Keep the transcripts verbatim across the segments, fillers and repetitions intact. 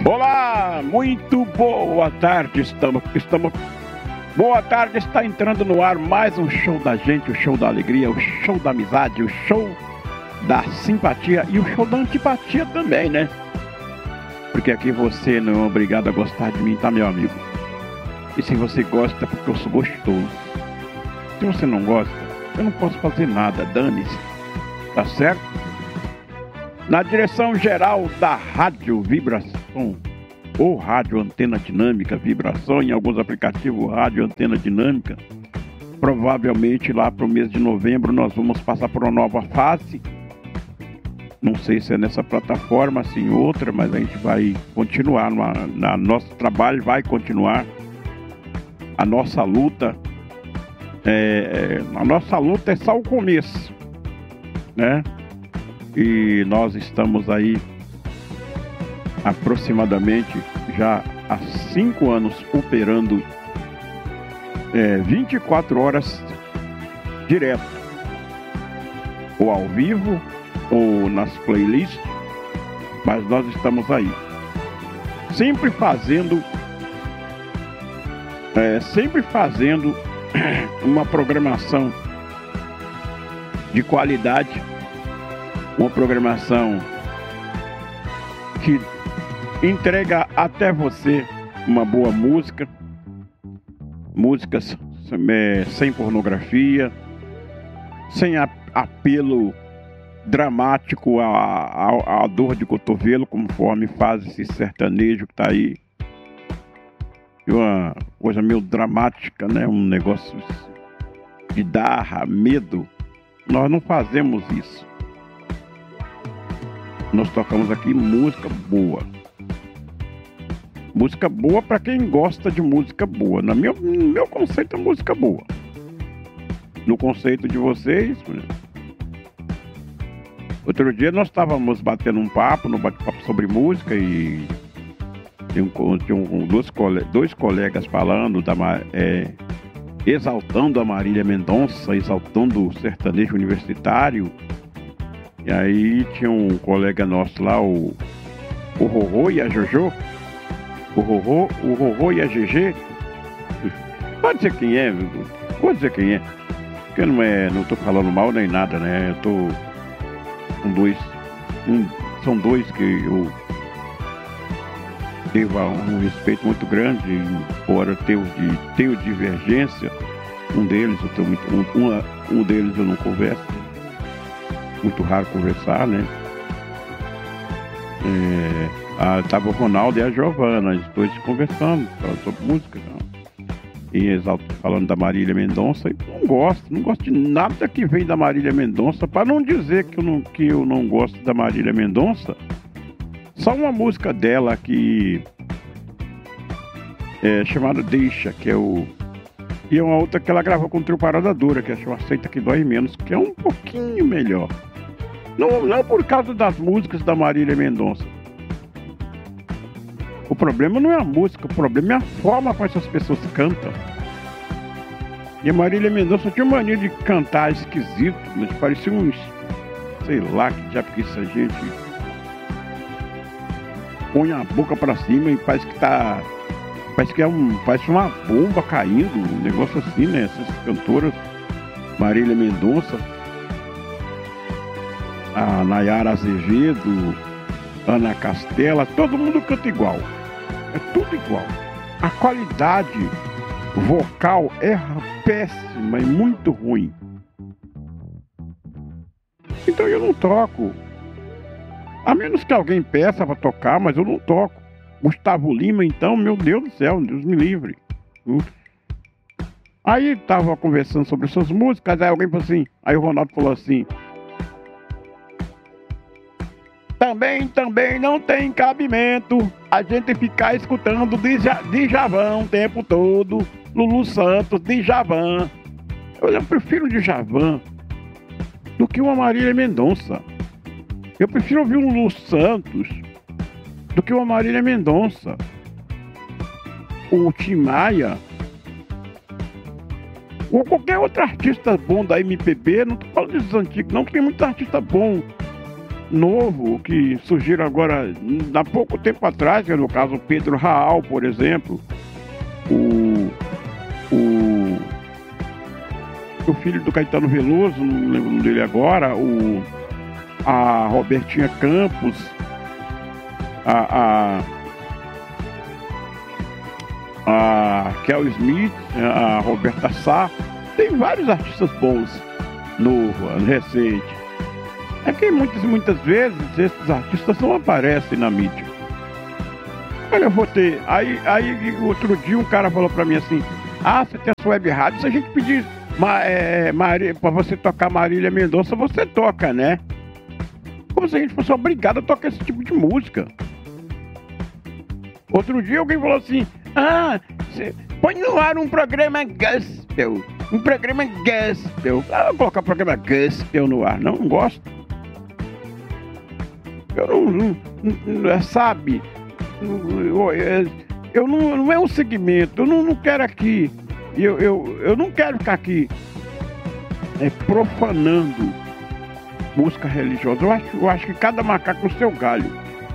Olá, muito boa tarde, estamos, estamos... Boa tarde, está entrando no ar mais um show da gente, o show da alegria, o show da amizade, o show da simpatia e o show da antipatia também, né? Porque aqui você não é obrigado a gostar de mim, tá, meu amigo? E se você gosta, é porque eu sou gostoso. Se você não gosta, eu não posso fazer nada, dane-se, tá certo? Na direção geral da Rádio Vibração, ou Rádio Antena Dinâmica, Vibração, em alguns aplicativos Rádio Antena Dinâmica, provavelmente lá para o mês de novembro nós vamos passar por uma nova fase. Não sei se é nessa plataforma, se em outra, mas a gente vai continuar, na, na, nosso trabalho vai continuar, a nossa luta, é, a nossa luta é só o começo, né? E nós estamos aí aproximadamente já há cinco anos operando é, vinte e quatro horas direto, ou ao vivo, ou nas playlists, mas nós estamos aí, sempre fazendo, é, sempre fazendo uma programação de qualidade, uma programação que entrega até você uma boa música, músicas é, sem pornografia, sem apelo dramático à, à, à dor de cotovelo, conforme faz esse sertanejo que tá aí. Uma coisa meio dramática, né? Um negócio de dar medo. Nós não fazemos isso. Nós tocamos aqui música boa. Música boa para quem gosta de música boa. No meu, no meu conceito é música boa. No conceito de vocês, outro dia nós estávamos batendo um papo, no bate-papo sobre música, e tinha, um, tinha um, dois, dois colegas falando, da, é, exaltando a Marília Mendonça, exaltando o sertanejo universitário. E aí tinha um colega nosso lá, o, o Rorô e a Jojo. O Rorô, o Rorô e a G G. Pode dizer quem é, pode dizer quem é. Porque não é, não tô falando mal nem nada, né? Eu tô com dois, um, são dois que eu tenho um respeito muito grande, embora tenho, de, tenho divergência. Um deles eu tenho muito, um, uma, um deles eu não converso. Muito raro conversar, né? É, a, tava o Ronaldo e a Giovana, os dois conversando, falando sobre música, não? E exalto, falando da Marília Mendonça. E não gosto, não gosto de nada que vem da Marília Mendonça. Para não dizer que eu não, que eu não gosto da Marília Mendonça, só uma música dela que é chamada Deixa, que é o... E uma outra que ela gravou com o Trio Parada Dura, que é a Aceita Que Dói Menos, que é um pouquinho melhor. Não, não por causa das músicas da Marília Mendonça. O problema não é a música, o problema é a forma como essas pessoas cantam. E a Marília Mendonça tinha uma mania de cantar esquisito, mas parecia uns... Sei lá, que diabo que essa gente... põe a boca pra cima e parece que tá... Parece que é um, parece uma bomba caindo, um negócio assim, né? Essas cantoras, Marília Mendonça, a Nayara Azevedo, Ana Castela, todo mundo canta igual. É tudo igual. A qualidade vocal é péssima e muito ruim. Então eu não toco. A menos que alguém peça para tocar, mas eu não toco. Gustavo Lima, então, meu Deus do céu, Deus me livre. Aí tava conversando sobre essas músicas, aí alguém falou assim, aí o Ronaldo falou assim: Também, também não tem cabimento a gente ficar escutando Djavan o tempo todo, Lulu Santos, Djavan. Eu, eu prefiro Djavan do que uma Marília Mendonça. Eu prefiro ouvir um Lulu Santos do que uma Marília Mendonça. O Tim Maia, ou qualquer outro artista bom da M P B, não tô falando desses antigos não, porque tem muito artista bom novo que surgiram agora há pouco tempo atrás, que é no caso o Pedro Raal, por exemplo, o, o, o filho do Caetano Veloso, não lembro o nome dele agora, o, a Robertinha Campos, a, a, a Kel Smith, a Roberta Sá, tem vários artistas bons, novos, recentes. É que muitas muitas vezes esses artistas não aparecem na mídia. Olha, eu vou ter. Aí, aí outro dia um cara falou pra mim assim: ah, você tem a sua web rádio, se a gente pedir ma, é, Maria, pra você tocar Marília Mendonça, você toca, né? Como se a gente fosse obrigado a tocar esse tipo de música. Outro dia alguém falou assim: ah, você põe no ar um programa gospel. Um programa gospel. Ah, eu vou colocar o programa gospel no ar. Não, não gosto. Eu não, não, não sabe, eu, eu não, não é um segmento, eu não, não quero aqui, eu, eu, eu não quero ficar aqui é, profanando música religiosa. Eu acho, eu acho que cada macaco no seu galho.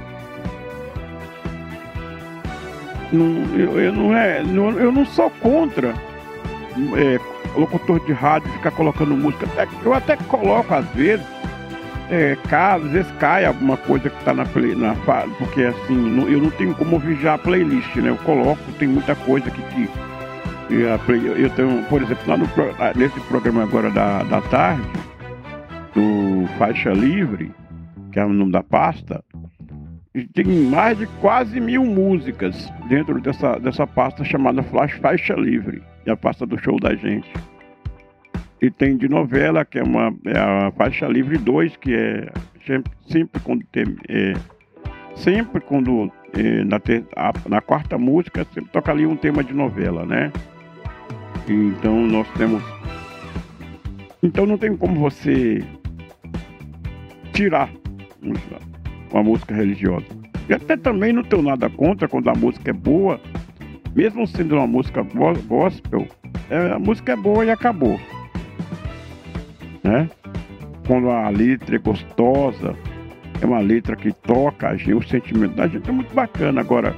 Não, eu, eu, não é, não, eu não sou contra é, locutor de rádio ficar colocando música. Eu até coloco às vezes. É, caso, às vezes cai alguma coisa que tá na play, na, porque assim, não, eu não tenho como ouvir já a playlist, né? Eu coloco, tem muita coisa que, que a play, eu tenho, por exemplo, lá no, nesse programa agora da, da tarde, do Faixa Livre, que é o nome da pasta, tem mais de quase mil músicas dentro dessa, dessa pasta chamada Flash Faixa Livre, é a pasta do show da gente. E tem de novela, que é, uma, é a Faixa Livre dois, que é sempre, sempre quando tem, é, sempre quando é, na, ter, a, na quarta música sempre toca ali um tema de novela, né? E então nós temos, então não tem como você tirar uma música religiosa. E até também não tenho nada contra quando a música é boa, mesmo sendo uma música gospel, é, a música é boa e acabou. Né? Quando a letra é gostosa, é uma letra que toca a gente, o sentimento da gente é muito bacana. Agora,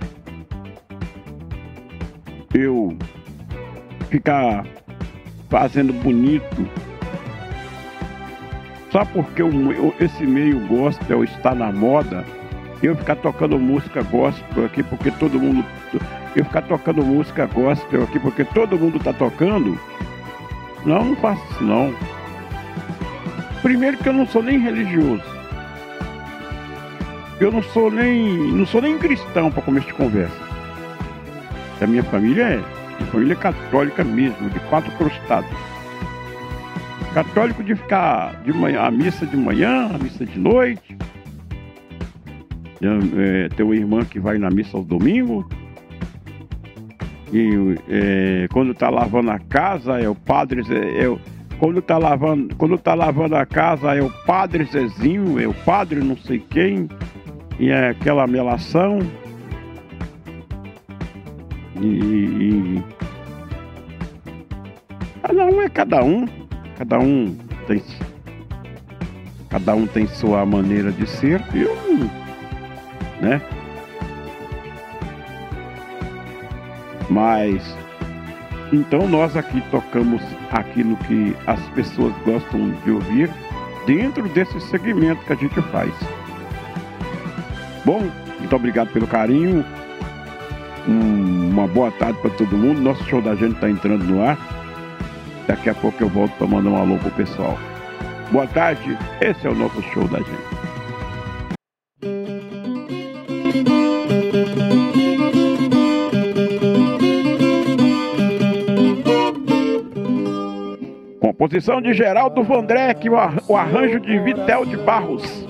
eu ficar fazendo bonito só porque o, esse meio gospel está na moda, eu ficar tocando música gospel aqui porque todo mundo, eu ficar tocando música gospel aqui porque todo mundo está tocando, não, não faço isso não. Primeiro que eu não sou nem religioso. Eu não sou nem, não sou nem cristão para começo de conversa. A minha família é, minha família é católica mesmo, de quatro crustados. Católico de ficar de manhã, a missa de manhã, a missa de noite. É, tem uma irmã que vai na missa aos domingos. E é, quando tá lavando a casa, é o padre, é, é o Quando tá, lavando, quando tá lavando a casa é o padre Zezinho, é o padre não sei quem, e é aquela melação. E, e cada um é cada um, cada um tem, cada um tem sua maneira de ser, eu, né? Mas então nós aqui tocamos aquilo que as pessoas gostam de ouvir dentro desse segmento que a gente faz. Bom, muito obrigado pelo carinho. Um, uma boa tarde para todo mundo. Nosso show da gente está entrando no ar. Daqui a pouco eu volto para mandar um alô pro pessoal. Boa tarde, esse é o nosso show da gente. Composição de Geraldo Vandré, que o arranjo de Vitel de Barros.